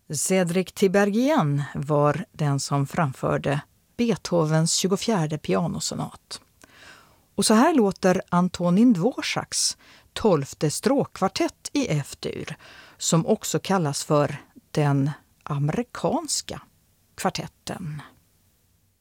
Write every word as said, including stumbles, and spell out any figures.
Cédric Tiberghien var den som framförde Beethovens tjugofjärde pianosonat. Och så här låter Antonin Dvoraks tolfte stråkkvartett i F-dur, som också kallas för den amerikanska kvartetten.